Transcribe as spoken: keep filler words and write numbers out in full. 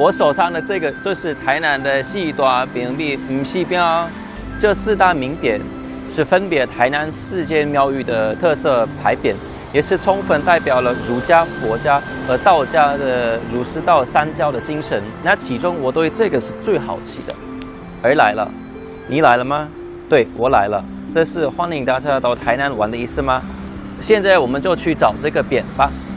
我手上的这个就是台南的四大名币五四标，这四大名匾是分别台南四间庙宇的特色牌匾，也是充分代表了儒家、佛家和道家的儒释道三教的精神。那其中我对这个是最好奇的。而来了，你来了吗？对，我来了。这是欢迎大家到台南玩的意思吗？现在我们就去找这个匾吧。